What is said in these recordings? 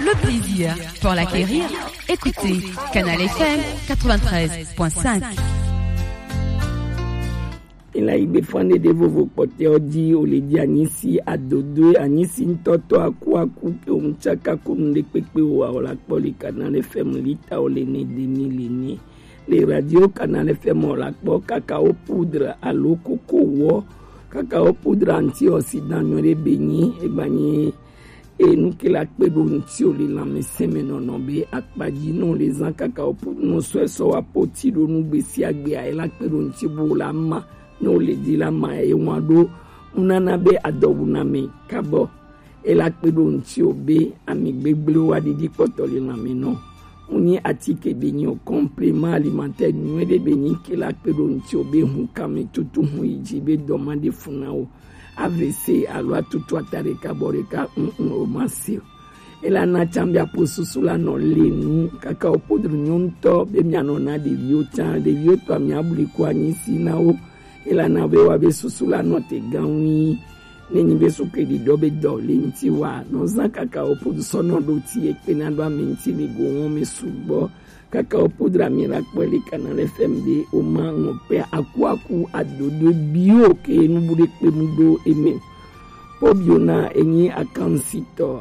le plaisir pour l'acquérir. Écoutez Canal FM 93.5. Ila ibefande de vovo pote odi oledi anyisi adodo anyisi ntoto aku ke umchaka kumde pepe wa ola poli Canal FM lita olene demilini les radio Canal FM ola po cacao poudre alo coco wo cacao poudre antioxydant nyore beni e bani et nous qui la pedonti oli la meseme nonobe akpaji non les an cacao poudre no so apoti do nu besi agbe a la pedonti bo la ma no le di la ma e wado unana be adobuna me kabo e la pedonti obe ami gbegble wa di potoli na me no uni atike benyi o complément alimentaire nwede benyi ki la pedonti obe hu kame tutu hu ijibe domande funao AVC alwa tutu atare kaboreka o masio ela na chambia posusula no lenu kakao poudre nyonto be miano na de vieux to amiabuli kwa nyisi nao ela na be wa be susula no te ganwi neni be sukedi dobe dole nti wa no za kakao poudre sono do ti e pena do amenti le go me subo kakao poudre miracle Canal FM de o mango pe akwaku adodo bio ke nubure pe mudo eme pobiona enyi akansito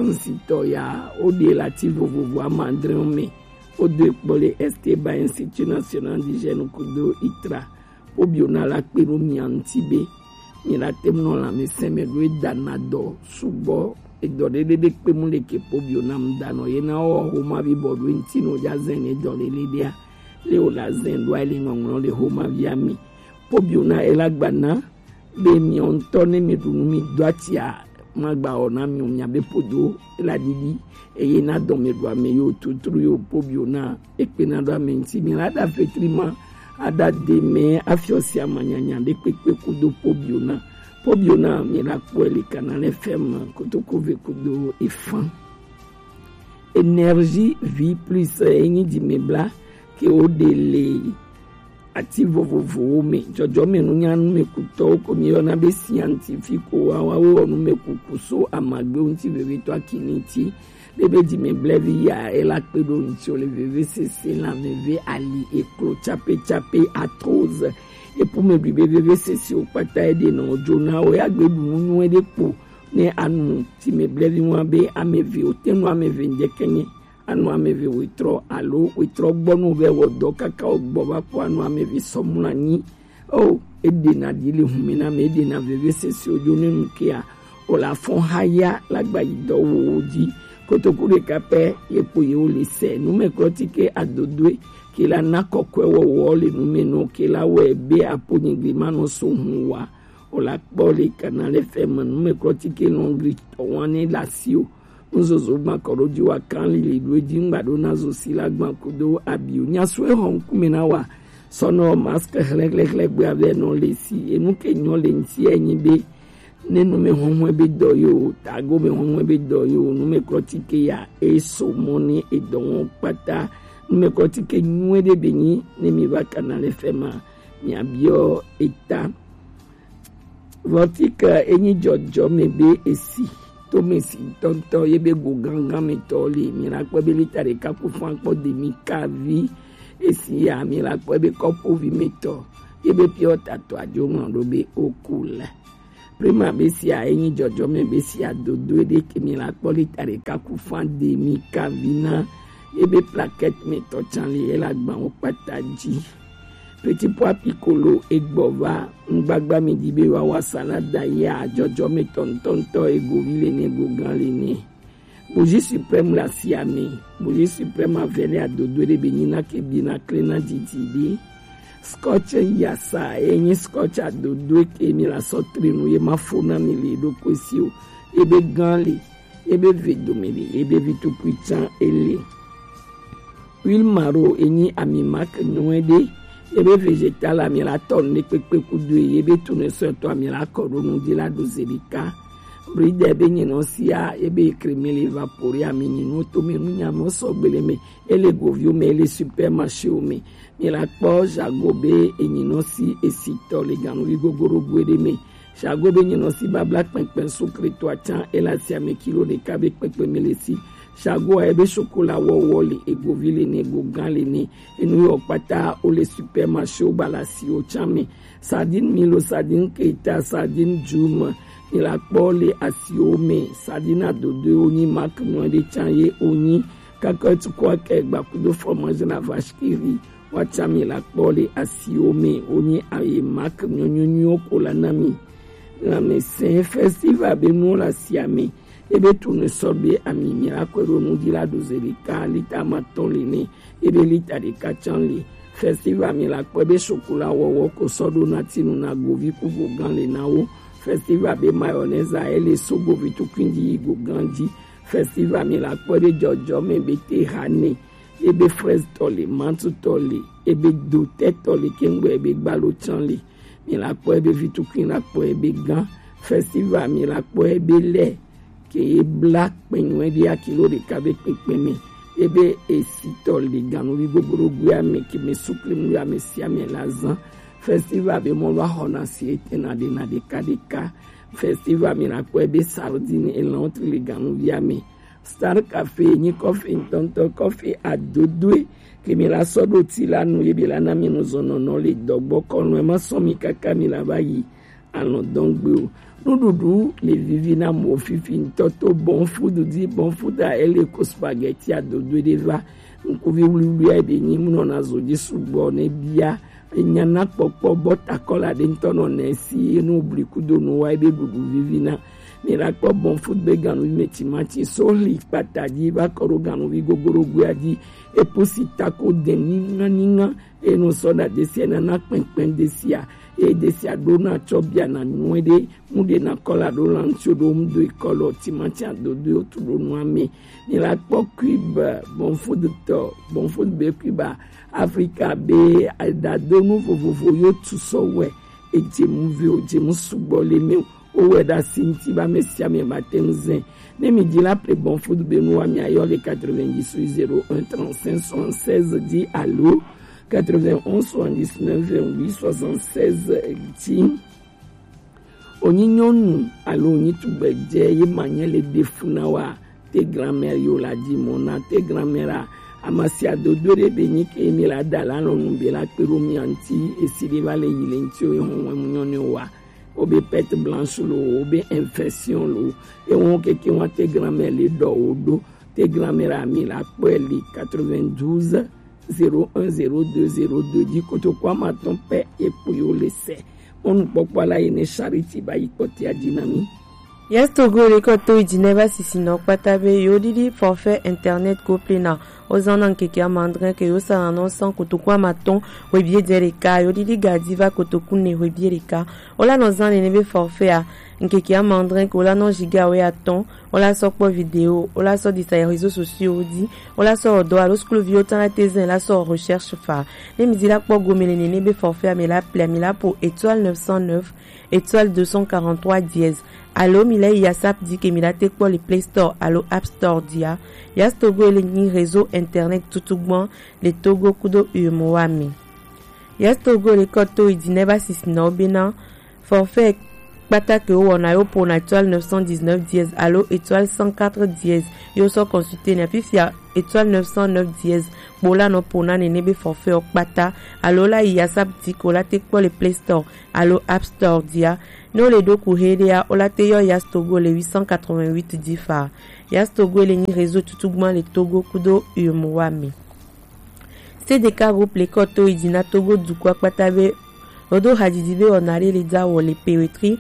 ya ode lativo vovo amandrome ode pole Esteba Institut National d'Hygiène Kudo Itra pobiona la pero miantibe mira temno la meseme do danado subo e dole de pe mule ke pobiona mdano yena o homa bi bodu ntino jazen e dole ledia leo la zen do ile ngongno le homa viami pobiona elagbana be mi ontone mi dunumi doatia magba ona mi onya be podo la didi e yena do me do me yo tutru yo pobiona e pena do amenti mi ada fetrima ada de me afiosi amanyanya de pepe kudo pobiona mi la kweli Canal FM kutoko ve kudo ifan énergie vie plus enyi di mebla ke odele ati vovovo me jojo me no nyanu me kuto ko mi ona be scientifique wa onu me kukuso amagbe unti bebe to akiniti bebe di me blevi ya ela pedo nti o le VVCC la meve ali eklo chape atroz et pour me bebe CC o pata de no jona o ya gbe nu e de po ne anu ti me blevi wa be amevi o tenu amevi ndekenye anu amevi witro gbonu be wodo kaka ogboba po anu amevi somuna ni o edina dile humina me edina VVCC o joni nkia o la fon haya lagba idowo oji kotokure kape yepo ye o le se nu me krotike adodwe kila nakokwe wo le nu me no kila we be aponi grimano so huwa o la pole Canal FM nu me krotike longri wane lasio nzozo makoro di wa kan le doji ngbado nazo silagban kodo abio nyaswe hon kumena wa sono maske hlek gbe ave no lesi enu ke nyo le nti enyi be nenu me honwe be doyo tago me honwe be doyo nu me krotike ya eso moni edon pata nu me krotike nwede benyi ne mi ba Canal FM nya bio eta votika enyi jojo mebe esi to mesi tonto yebe go ganga metoli miracle belitare kapu fan po de mi kavi esi ya miracle be kopo vi meto yebe piota to ajo mondo be okula prima besi a enyi jojo me besi a dodo de ke miracle belitare kapu fan de mi kavina yebe plaquette meto chanli elagban o pataji petit pois piccolo egbova ngbagba mi dibe wa salada ya jojo me tontonto egovile ne goganle ne boji suprême la siame boji suprême avele adodo de benina ke bina klena ditidi scotch yasa enyi scotch adodo ke mi la sotri no ye mafona mi le do kwesio ebe ganle ebe vedomele ebe vitu puitan ele huile maro enyi amimak nwede ebe végétal amira tonne pepe kudu ebe tune soto amira koronu di la dozerika bride be nyino sia ebe kremele evapori amini no to me nunya mo so gbeleme ele govio me ele supermarché o me mira po jagobe enyino si esito le ganu vigogoro gwede me jagobe nyino si babla penpen sukre to achan ela sia me kilo de kabe pepe melesi chago ebe chocolat wo le egovile ne gogan le ne enu yo pata o le supermarché o balasi o chame sardine milo sardine keita sardine juma ni la pole asiome sardine adodo oni marque no de chanye oni kakot kwa ke gba kudo fromage na vache qui rit wachami la pole asiome oni aye marque nyonyonyo ko la nami la médecin festival beno la siame ebe tourne sorbe ami miracle no di la dozelika lita maton lene ebe lita de kachanli festival miracle be chocolat wo ko sodo na tinu na govi ku gogan le nawo festival be mayonnaise ele sogo vitu kwindi goganji festival miracle de jojo me bete hane ebe fraise tole mantu tole ebe dote tole kengwe ebe gbalo chanli miracle be vitu kwindi la po ebe gan festival miracle ebe le ke black penwe dia kilo de kabe pepeme ebe esitol de ganu bi gogoro gua me ki me souple mu ya me sia me lazan festival be mo wa hona si etena de kadeka festival miracle ebe sardine et l'entre les ganu ya me star café ni coffee tonto coffee adodwe ke mi la sodo ti la nu ebe la na mi no zono no le dogbo kono e ma so mi kaka mi la bayi alon dongbe Doudou, les vivina mo fifi toto bon food di bon food a ele ko spaghetti a dodo deva nkuvi ulu ya be ni muno na zoji subo ne bia nyana popo bota kola de ntono na si no bliku do no wa be doudou vivina miracle bon food be ganu metimati so li patadi ba koro ganu vi gogoro guadi e posi tako de ninga e no soda de siena na penpen de sia e desia dona chobia na nwede mude na kola do lancho do mdo ikolo timati adodo otudo nwame ni la pokib bon food be kuba Africa be adado no vovovo yo tu so we e jemuvi o jemusubo le me o we da sinti ba mesia me matenzen ne mi di la pre bon food be no ami ayo le 98 01 35 76 di allo 91 79 28 76 10 oninyonu alo onitugbeje ye manyele defunawa te grand-mère yo la di mona te grand-mère amasia dodore benyi ke mi la dala no be la pero mi anti esiri vale yilenti o munyono wa obe pete blanche lo obe infection lo e won ke won te grand-mère le do odo te grand-mère ami la peli 92 010202 di koto kwa maton pe e puyo lese on popola ine charity ba ikote adinami Yes Togo rekoto idineba sisino kwatabe yodidi forfait internet koplena ozana nkeke amandrin ke yosa anonsan kotokwa maton webie dereka yodidi gadiva kotokune webie reka ola nozan nebe forfait a nkeke amandrin ko la non giga we aton ola sokpo vidéo ola so di sa réseaux sociaux di ola so do alo school viotan la tezen la so recherche fa ne mi dila po gomelene nebe forfait amela plamila pour étoile 909 étoile 243 dièse. Allo mila yasap di ke mila te kwa le Play Store allo App Store dia yas Togo ele ni réseau internet tutugban le Togo kudo umoami yas Togo le koto idineba sisina obena forfait pata ke wona yo pour na étoile 919 dièse allo étoile 104 dièse yo so consulter na fifia étoile 909 dièse bola no pona nebe forfait ok pata allo la yasap di ko la te kwa le Play Store allo App Store dia no le doku hedea olate yo yas Togo le 888 difa yas Togo le ni réseau tutugman le Togo kudo umwami CDK groupe le koto idina Togo du kwa kwatabe odo hadidibe onare le dawo le pewetri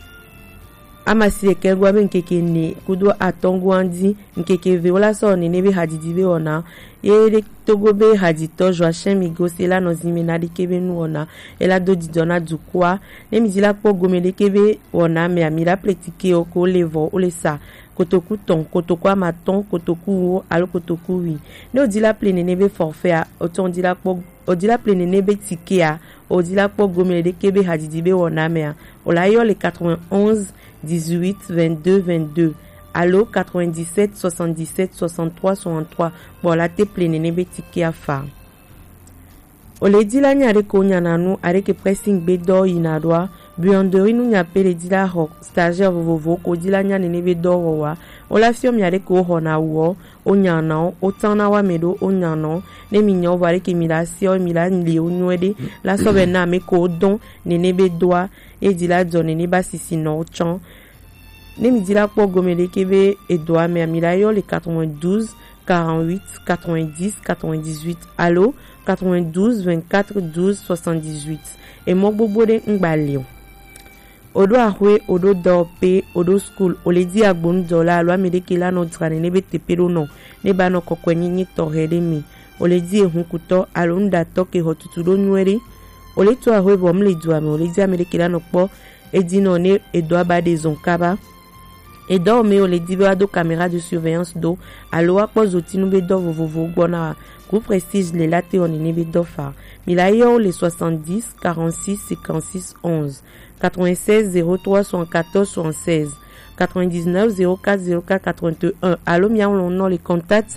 amasi ekelgwa be nkeke ne kudo atongo andi nkeke ve ola so ne nebe hadidibe ona yele Togo be hadito Joachim Migosela no zimena de kebe nu ona ela do didona du kwa ne mizila po gomele kebe ona me amila pletike oko levo olesa kotoku ton kotokwa maton kotoku alo kotoku wi ne odila plene nebe forfait oton dila po odila plene nebe tikea odila po gomele de kebe hadidibe ona me ola yo le 91 18 22 22 allo 97 77 63 63 bola te plene nebe tiki afa ole dilanya are ko nyana nu are ke pressing be do inadwa buanderie nous n'y appelle dit la rock stagiaire vovovo ko dit la nya nebe doro wa o la fiom ya de ko hona wo o nya na o tana wa medo o nya no ne mi nyo vale ki mi la sio mi la li o nwede la so be na me ko don nebe doa e dit la zone ne ba sisi no chan ne mi dit la po gomele kebe e doa me mi la yo le 92 48 90 98 allo 92 24 12 78 et mo bobo de ngbalion odo ahwe odo dope odo school oledi agbon dola lo amedekela no drane ne betepelo no ne ba no kokwenyi ni torede mi oledi ehunkuto alonda toke hotutudo nwere oleto ahwe bom le duame oledi amedekela no po edino ne edo abade zonkaba edo me oledi be ado caméra de surveillance do alo akpo zotinu be do vovovo gbona groupe prestige le late on ne be do fa milayo le 70 46 56 11 96 03 74 76 99 04 04 81 allo mian non les contacts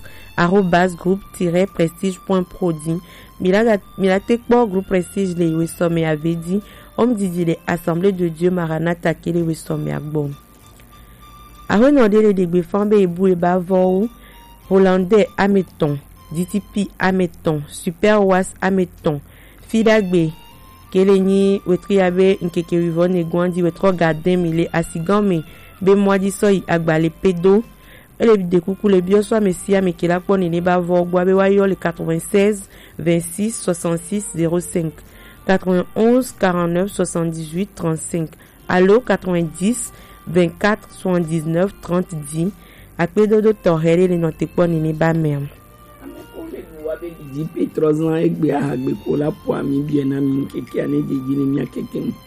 @groupe-prestige.prodi milate kpo groupe prestige le wesome avait dit homme didi les assemblée de Dieu Maranatha qui les wesome agbon aronode le degbe fambe ebu e bavo hollandais ameton DTP ameton super was ameton fidagbe keleni wetriabe nkeke wivone gwandi wetro garden mile asigame be mwadi soy agbale pedo ele de coucou le bioso mesia mekela pone ne bavo gwabe wayo le 96 26 66 05 91 49 78 35 allo 90 24 79 30 10 akpedo do torere le note pone ne ba mem di Petros na egbe ahagbe ko la po ami bien ami keke ane de gini nya keke